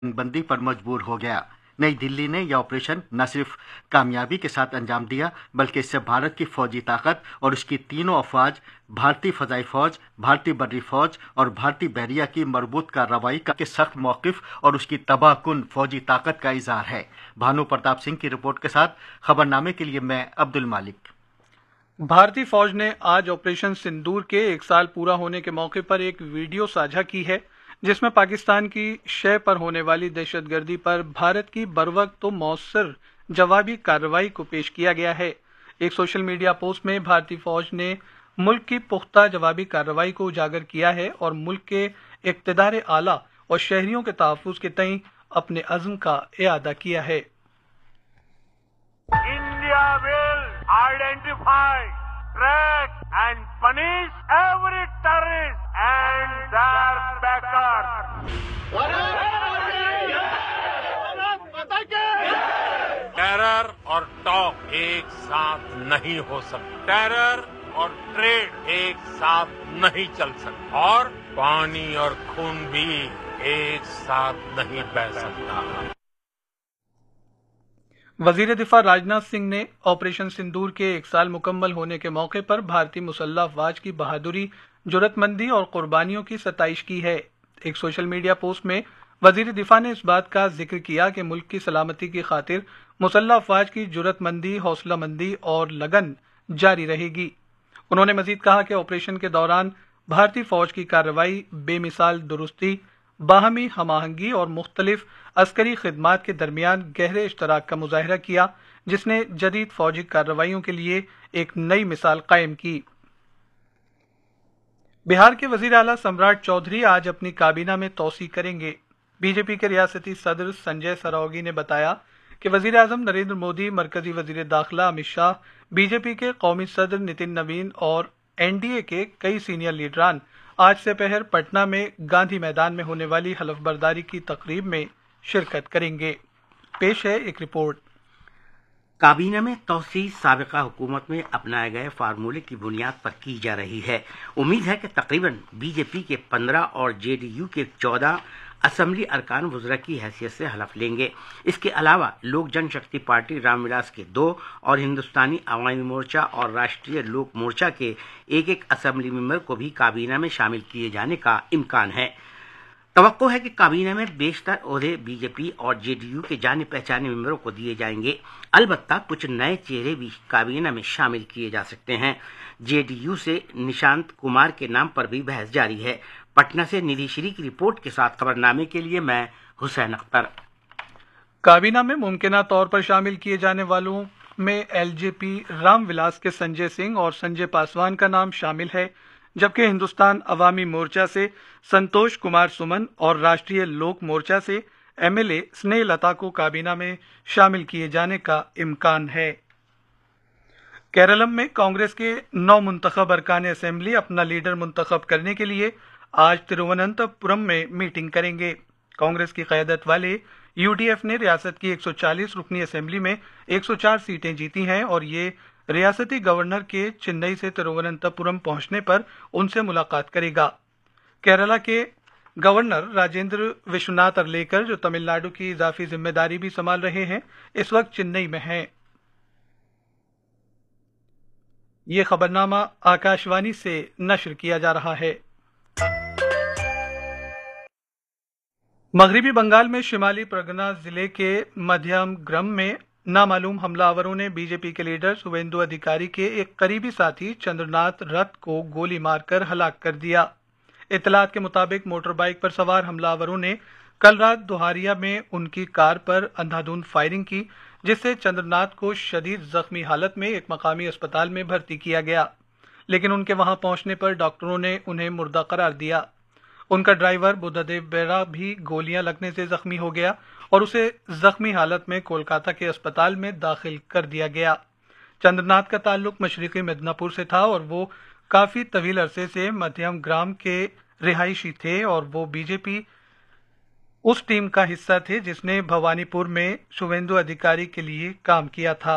बंदी पर मजबूर हो गया। नई दिल्ली ने यह ऑपरेशन न सिर्फ कामयाबी के साथ अंजाम दिया, बल्कि इससे भारत की फौजी ताकत और उसकी तीनों अफवाज, भारतीय फजाई फौज, भारतीय बर्री फौज और भारतीय बहरिया की मजबूत कार्रवाई के सख्त मौकिफ और उसकी तबाहकुन फौजी ताकत का इजहार है। भानु प्रताप सिंह की रिपोर्ट के साथ खबरनामे के लिए मैं अब्दुल मालिक। भारतीय फौज ने आज ऑपरेशन सिंदूर के 1 साल पूरा होने के मौके पर एक वीडियो साझा की है, जिसमें पाकिस्तान की शय पर होने वाली दहशतगर्दी पर भारत की बरवक्त तो मौसर जवाबी कार्रवाई को पेश किया गया है। एक सोशल मीडिया पोस्ट में भारतीय फौज ने मुल्क की पुख्ता जवाबी कार्रवाई को उजागर किया है और मुल्क के इक़्तिदार आला और शहरियों के तहफ़्फ़ुज़ के तईं अपने अज़्म का इआदा किया है। India will identify, track and punish every terrorist and their backers. Terror और टॉक एक साथ नहीं हो सकते, टेरर और ट्रेड एक साथ नहीं चल सकते, और पानी और खून भी एक साथ नहीं बह सकता। वजीर दिफा राजनाथ सिंह ने ऑपरेशन सिंदूर के 1 साल मुकम्मल होने के मौके पर भारतीय मुसल्लह अफवाज की बहादुरी, जुर्रतमंदी और कुर्बानियों की सताइश की है। एक सोशल मीडिया पोस्ट में वजीर दिफा ने इस बात का जिक्र किया कि मुल्क की सलामती की खातिर मुसल्लह अफवाज की जुर्रतमंदी, हौसलामंदी और लगन जारी रहेगी। उन्होंने मजीद कहा कि ऑपरेशन के दौरान भारतीय फौज की कार्रवाई बेमिसाल दुरुस्ती, बाहमी हमाहंगी और मुख्तलिफ अस्करी खिदमात के दरमियान गहरे इश्तराक का मुजाहरा किया, जिसने जदीद फौजी कार्रवाइयों के लिए एक नई मिसाल कायम की। बिहार के वजीर आला सम्राट चौधरी आज अपनी काबीना में तोसी करेंगे। बीजेपी के रियासती सदर संजय सरावगी ने बताया कि वजीर आजम नरेंद्र मोदी, मरकजी वजीर दाखिला अमित शाह, बीजेपी के कौमी सदर नितिन नवीन और एनडीए के कई सीनियर लीडरान आज से पहर पटना में गांधी मैदान में होने वाली हलफ बर्दारी की तकरीब में शिरकत करेंगे। पेश है एक रिपोर्ट। काबीना में तौसी साबिका हुकूमत में अपनाए गए फार्मूले की बुनियाद पर की जा रही है। उम्मीद है कि तकरीबन बीजेपी के 15 और जेडीयू के 14 असम्बली अरकान वज़रा की हैसियत से हलफ लेंगे। इसके अलावा लोक जनशक्ति पार्टी रामविलास के 2 और हिंदुस्तानी अवामी मोर्चा और राष्ट्रीय लोक मोर्चा के एक असम्बली मेंबर को भी काबीना में शामिल किए जाने का इम्कान है। तवक्को है कि काबीना में बेशतर ओहदे बीजेपी और जेडीयू के जाने पहचाने मेंबरों को दिए जाएंगे। अलबत्ता कुछ नए चेहरे भी काबीना में शामिल किए जा सकते हैं। जेडीयू से निशांत कुमार के नाम पर भी बहस जारी है। पटना से निधि श्री की रिपोर्ट के साथ खबरनामे के लिए मैं हुसैन अख्तर। काबीना में मुमकिना तौर पर शामिल किए जाने वालों में एलजेपी रामविलास के संजय सिंह और संजय पासवान का नाम शामिल है, जबकि हिंदुस्तान अवामी मोर्चा से संतोष कुमार सुमन और राष्ट्रीय लोक मोर्चा से एमएलए स्नेहलता को काबीना में शामिल किए जाने का इम्कान है। केरलम में कांग्रेस के 9 मुंतखब अरकान असेंबली अपना लीडर मुंतखब करने के लिए आज तिरुवनंतपुरम में मीटिंग करेंगे। कांग्रेस की क़यादत वाले यूडीएफ ने रियासत की 140 रुकनी असेंबली में 104 सीटें जीती हैं और ये रियासती गवर्नर के चेन्नई से तिरुवनंतपुरम पहुंचने पर उनसे मुलाकात करेगा। केरला के गवर्नर राजेंद्र विश्वनाथ अर्लेकर, जो तमिलनाडु की इजाफी जिम्मेदारी भी संभाल रहे हैं, इस वक्त चेन्नई में हैं। ये खबरनामा आकाशवाणी से नश्र किया जा रहा है। मगरिबी बंगाल में शिमाली परगना जिले के मध्यम ग्राम में नामालूम हमलावरों ने बीजेपी के लीडर शुवेंदु अधिकारी के एक करीबी साथी चंद्रनाथ रथ को गोली मारकर हलाक कर दिया। इतलात के मुताबिक मोटर बाइक पर सवार हमलावरों ने कल रात दोहारिया में उनकी कार पर अंधाधुंध फायरिंग की, जिससे चंद्रनाथ को शदीद जख्मी हालत में एक मकामी अस्पताल में भर्ती किया गया, लेकिन उनके वहां पहुंचने पर डॉक्टरों ने उन्हें मुर्दा करार दिया। उनका ड्राइवर बुद्धदेव बेरा भी गोलियां लगने से जख्मी हो गया और उसे जख्मी हालत में कोलकाता के अस्पताल में दाखिल कर दिया गया। चंद्रनाथ का ताल्लुक मशरिकी मिदनापुर से था और वो काफी तवील अरसे से मध्यम ग्राम के रिहायशी थे और वो बीजेपी उस टीम का हिस्सा थे जिसने भवानीपुर में शुवेंदु अधिकारी के लिए काम किया था।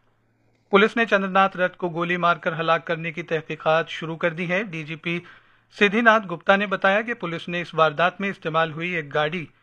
पुलिस ने चंद्रनाथ रथ को गोली मारकर हलाक करने की तहकीकात शुरू कर दी है। डीजीपी सिद्धिनाथ गुप्ता ने बताया कि पुलिस ने इस वारदात में इस्तेमाल हुई एक गाड़ी